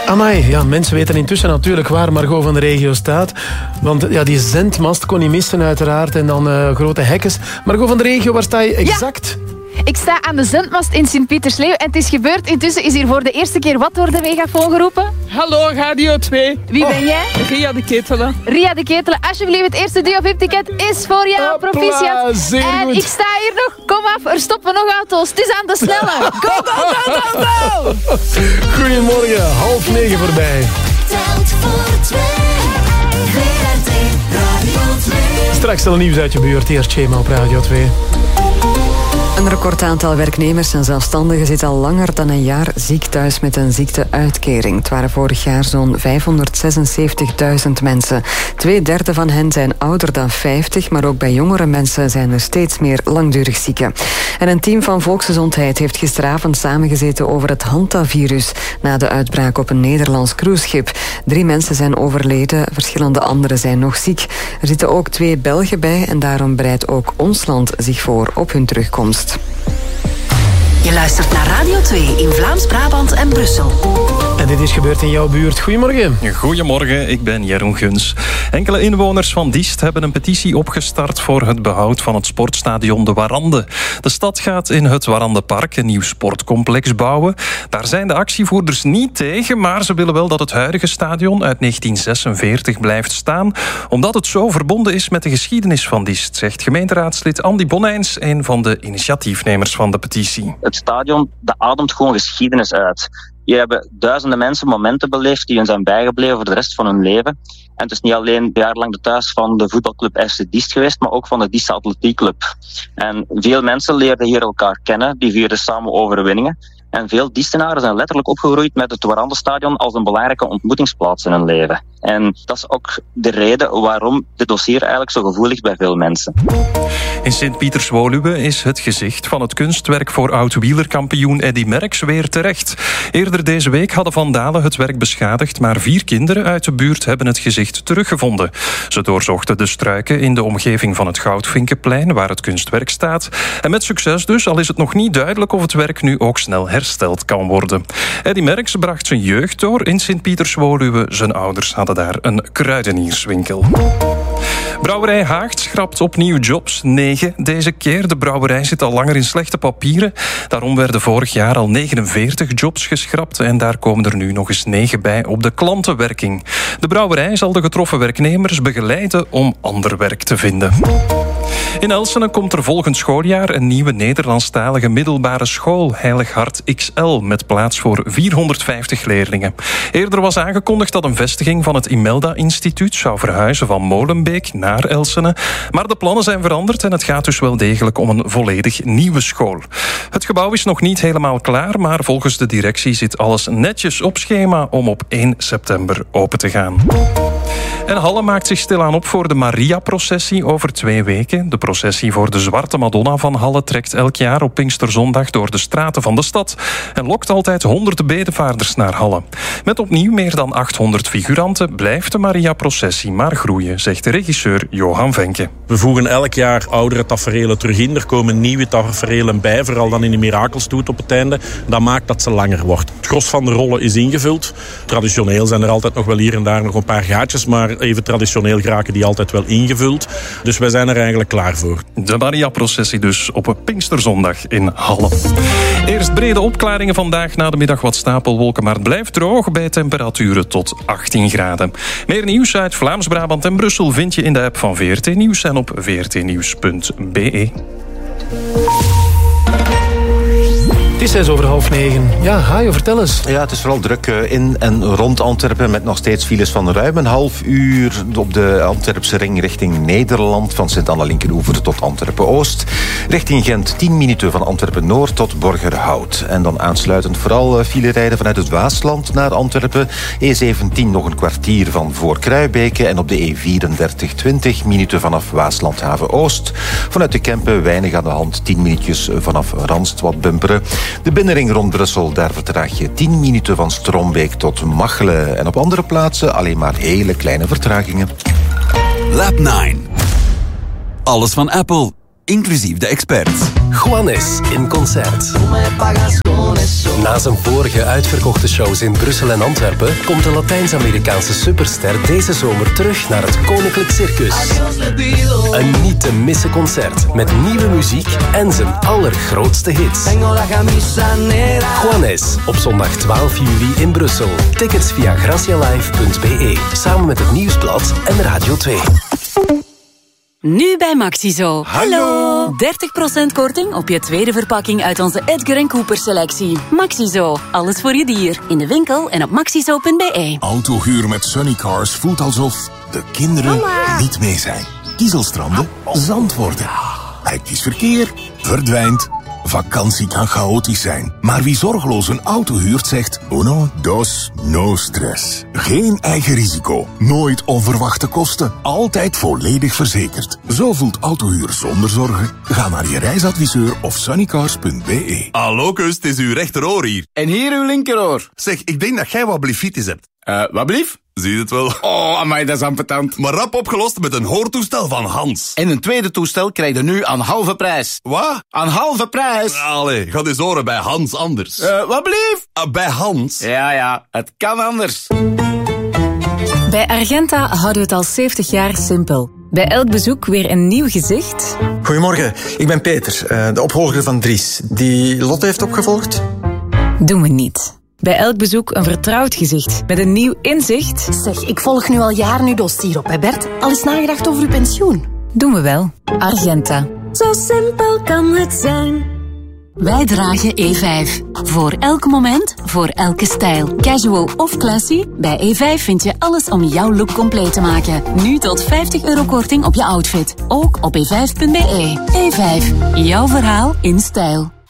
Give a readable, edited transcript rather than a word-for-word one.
Amai, ja, mensen weten intussen natuurlijk waar Margot van de regio staat. Want ja, die zendmast kon niet missen uiteraard. En dan grote hekkens. Margot van de regio, waar sta je exact? Ja. Ik sta aan de zendmast in Sint-Pietersleeuw en het is gebeurd. Intussen is hier voor de eerste keer wat door de megafoon geroepen. Hallo, Radio 2. Wie ben jij? Ria de Ketelen. Ria de Ketelen, alsjeblieft, het eerste Duo VIP-ticket is voor jou. Proficiat. Zeer en goed. ik sta hier nog. Kom af, er stoppen nog auto's. Het is aan de snelle. Go, go, go, go, go. Goedemorgen, 8:30 voorbij. Telt voor 2. VRT Radio 2. Straks al nieuws uit je buurt. Eerst Schema op Radio 2. Een record aantal werknemers en zelfstandigen zit al langer dan een jaar ziek thuis met een ziekteuitkering. Het waren vorig jaar zo'n 576.000 mensen. 2/3 van hen zijn ouder dan 50, maar ook bij jongere mensen zijn er steeds meer langdurig zieken. En een team van Volksgezondheid heeft gisteravond samengezeten over het hantavirus na de uitbraak op een Nederlands cruiseschip. 3 mensen zijn overleden, verschillende anderen zijn nog ziek. Er zitten ook 2 Belgen bij en daarom bereidt ook ons land zich voor op hun terugkomst. Je luistert naar Radio 2 in Vlaams-Brabant en Brussel. En dit is gebeurd in jouw buurt. Goedemorgen. Goedemorgen, ik ben Jeroen Guns. Enkele inwoners van Diest hebben een petitie opgestart voor het behoud van het sportstadion De Warande. De stad gaat in het Warandepark een nieuw sportcomplex bouwen. Daar zijn de actievoerders niet tegen, maar ze willen wel dat het huidige stadion uit 1946 blijft staan, omdat het zo verbonden is met de geschiedenis van Diest, zegt gemeenteraadslid Andy Bonijns, een van de initiatiefnemers van de petitie. Het stadion, dat ademt gewoon geschiedenis uit. Hier hebben duizenden mensen momenten beleefd die hun zijn bijgebleven voor de rest van hun leven. En het is niet alleen jarenlang de thuis van de voetbalclub FC Diest geweest, maar ook van de Diest Atletiekclub. En veel mensen leerden hier elkaar kennen, die vierden samen overwinningen. En veel Diestenaren zijn letterlijk opgegroeid met het Warandestadion als een belangrijke ontmoetingsplaats in hun leven. En dat is ook de reden waarom dit dossier eigenlijk zo gevoelig ligt bij veel mensen. In Sint-Pieters-Woluwe is het gezicht van het kunstwerk voor oud-wielerkampioen Eddy Merckx weer terecht. Eerder deze week hadden vandalen het werk beschadigd, maar 4 kinderen uit de buurt hebben het gezicht teruggevonden. Ze doorzochten de struiken in de omgeving van het Goudvinkenplein, waar het kunstwerk staat. En met succes dus, al is het nog niet duidelijk of het werk nu ook snel hersteld kan worden. Eddy Merckx bracht zijn jeugd door in Sint-Pieters-Woluwe. Zijn ouders hadden daar een kruidenierswinkel. Brouwerij Haagt schrapt opnieuw jobs. 9 deze keer. De brouwerij zit al langer in slechte papieren. Daarom werden vorig jaar al 49 jobs geschrapt en daar komen er nu nog eens 9 bij op de klantenwerking. De brouwerij zal de getroffen werknemers begeleiden om ander werk te vinden. In Elsene komt er volgend schooljaar een nieuwe Nederlandstalige middelbare school, Heilig Hart XL, met plaats voor 450 leerlingen. Eerder was aangekondigd dat een vestiging van het Imelda-instituut zou verhuizen van Molenbeek naar Elsene. Maar de plannen zijn veranderd en het gaat dus wel degelijk om een volledig nieuwe school. Het gebouw is nog niet helemaal klaar, maar volgens de directie zit alles netjes op schema om op 1 september open te gaan. En Halle maakt zich stilaan op voor de Maria-processie over 2 weken. De processie voor de Zwarte Madonna van Halle trekt elk jaar op Pinksterzondag door de straten van de stad en lokt altijd honderden bedevaarders naar Halle. Met opnieuw meer dan 800 figuranten blijft de Maria-processie maar groeien, zegt de regisseur Johan Venke. We voegen elk jaar oudere taferelen terug in. Er komen nieuwe taferelen bij, vooral dan in de mirakelstoet op het einde. Dat maakt dat ze langer wordt. Het gros van de rollen is ingevuld. Traditioneel zijn er altijd nog wel hier en daar nog een paar gaatjes, maar even traditioneel geraken die altijd wel ingevuld. Dus wij zijn er eigenlijk klaar voor. De Maria-processie dus op een Pinksterzondag in Halle. Eerst brede opklaringen vandaag, na de middag wat stapelwolken, maar het blijft droog bij temperaturen tot 18 graden. Meer nieuws uit Vlaams-Brabant en Brussel vind je in de app van VRT Nieuws en op vrtnieuws.be. Het is 8:30. Ja, Hajo, vertel eens. Ja, het is vooral druk in en rond Antwerpen met nog steeds files van ruim een half uur op de Antwerpse ring richting Nederland, van Sint-Anna-Linkeroever tot Antwerpen-Oost. Richting Gent 10 minuten van Antwerpen-Noord tot Borgerhout. En dan aansluitend vooral file rijden vanuit het Waasland naar Antwerpen. E17 nog een kwartier van voor Kruibeke en op de E34 20 minuten vanaf Waaslandhaven-Oost. Vanuit de Kempen weinig aan de hand, 10 minuutjes vanaf Ranst wat bumperen. De binnenring rond Brussel, daar vertraag je 10 minuten van Strombeek tot Machelen. En op andere plaatsen alleen maar hele kleine vertragingen. Lab 9. Alles van Apple. inclusief de experts. Juanes in concert. Na zijn vorige uitverkochte shows in Brussel en Antwerpen komt de Latijns-Amerikaanse superster deze zomer terug naar het Koninklijk Circus. Een niet te missen concert met nieuwe muziek en zijn allergrootste hits. Juanes op zondag 12 juli in Brussel. Tickets via gracialive.be. Samen met het Nieuwsblad en Radio 2. Nu bij Maxizo. Hallo! 30% korting op je tweede verpakking uit onze Edgar & Cooper selectie. Maxizo, alles voor je dier. In de winkel en op maxizo.be. Autohuur met Sunnycars voelt alsof de kinderen niet mee zijn. Kiezelstranden, zand worden. Hectisch verkeer, verdwijnt. Vakantie kan chaotisch zijn. Maar wie zorgeloos een auto huurt zegt... Uno, dos, no stress. Geen eigen risico. Nooit onverwachte kosten. Altijd volledig verzekerd. Zo voelt autohuur zonder zorgen. Ga naar je reisadviseur of sunnycars.be. Hallo Kus, het is uw rechteroor hier. En hier uw linkeroor. Zeg, ik denk dat jij wat blifitis hebt. Wat blief? Zie je het wel? Oh, amai, dat is ambetant. Maar rap opgelost met een hoortoestel van Hans. En een tweede toestel krijg je nu aan halve prijs. Wat? Aan halve prijs. Allee, ga eens horen bij Hans anders. Wat blief? Bij Hans. Ja, het kan anders. Bij Argenta houden we het al 70 jaar simpel. Bij elk bezoek weer een nieuw gezicht. Goedemorgen, ik ben Peter, de opvolger van Dries. Die Lotte heeft opgevolgd? Doen we niet. Bij elk bezoek een vertrouwd gezicht met een nieuw inzicht. Zeg, ik volg nu al jaren uw dossier op, hè Bert? Al eens nagedacht over uw pensioen? Doen we wel. Argenta. Zo simpel kan het zijn. Wij dragen E5. Voor elk moment, voor elke stijl. Casual of classy, bij E5 vind je alles om jouw look compleet te maken. Nu tot €50 korting op je outfit. Ook op e5.be. E5, jouw verhaal in stijl.